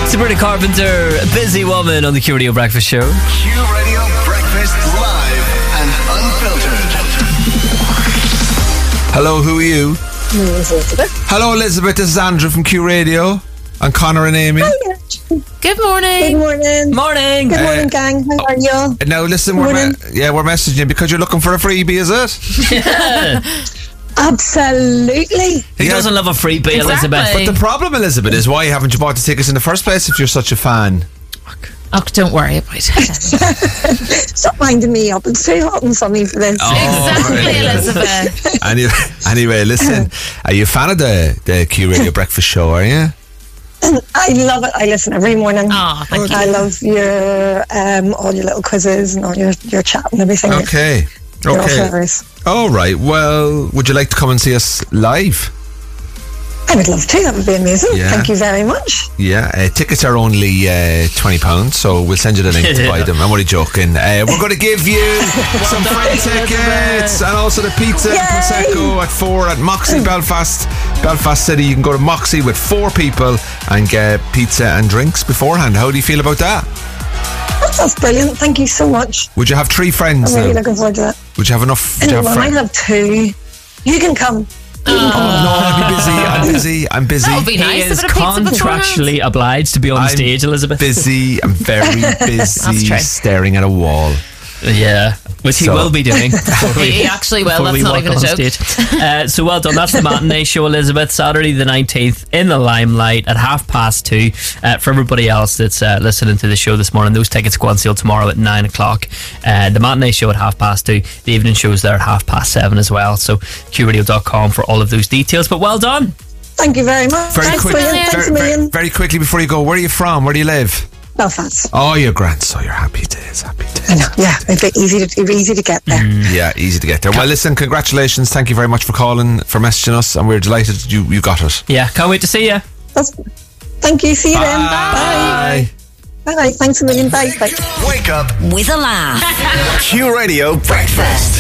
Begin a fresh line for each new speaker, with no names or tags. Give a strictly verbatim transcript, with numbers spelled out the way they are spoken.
Sabrina Carpenter, Busy Woman on the Q Radio Breakfast Show.
Q Radio Breakfast live and unfiltered.
Hello, who are you?
Elizabeth.
Hello, Elizabeth. This is Andrew from Q Radio. And Connor and Amy.
Hi.
Good morning.
Good morning.
Morning.
Good morning,
Uh,
gang. How are you?
Now, listen, we're me- yeah, we're messaging you because you're looking for a freebie, is it?
Absolutely.
Who
Yeah.
doesn't love a freebie,
Exactly.
Elizabeth?
But the problem, Elizabeth, is why haven't you bought the tickets in the first place if you're such a fan?
Oh, don't worry about it.
Stop winding me up. It's too hot and sunny for this.
Exactly, Elizabeth.
Anyway, anyway, listen, are you a fan of the, the Q Radio Breakfast Show, are you?
I love it. I listen every morning.
Oh, thank
I
you.
love your um, all your little quizzes and all your, your chat and everything.
Okay.
You're all
Okay.
hilarious.
All right. Well, would you like to come and see us live?
I would love to. That would be amazing.
Yeah.
Thank you very much.
Yeah. Uh, tickets are only uh, twenty pounds, so we'll send you the link to buy them. I'm only joking. Uh, we're going to give you some free tickets and also the pizza and
Yay.
Prosecco at four at Moxie Belfast. Belfast City. You can go to Moxie with four people and get pizza and drinks beforehand. How do you feel about that?
That's brilliant. Thank you so much.
Would you have three friends
I'm really
now?
looking forward to that.
Would you have enough? Would you have
Well, I
friends?
have two. You can come.
Oh, no, I'll be busy. I'm busy. I'm busy.
That would be
He
nice.
is
a bit of pizza beforehand.
contractually obliged to be on the
I'm
stage, Elizabeth.
busy. I'm very busy
true.
staring at a wall.
Yeah, which he
So-
will be doing. before we-
He actually will.
before we
That's not
walk
even a
on
joke.
stage. Uh, so well done. That's the matinee show, Elizabeth. Saturday the nineteenth in the Limelight at half past two. Uh, for everybody else that's uh, listening to the show this morning, those tickets go on sale tomorrow at nine o'clock. Uh, the matinee show at half past two. The evening show's there at half past seven as well. So q radio dot com for all of those details. But well done.
Thank you very much.
Very
Thanks,
quick,
brilliant.
Million.
Thanks a
very, very,
million.
very quickly before you go, where are you from? Where do you live?
Belfast.
Oh, you're grand. So you're happy days. Happy days.
I know. Yeah, it'd be easy to it'd be easy to get there.
Yeah, easy to get there. Well, listen, congratulations. Thank you very much for calling, for messaging us, and we're delighted you, you got it.
Yeah, can't wait to see you.
That's, thank you. See you then.
Bye.
Bye. Bye. Thanks a million. Bye. Bye.
Wake up
With a laugh.
Q Radio Breakfast.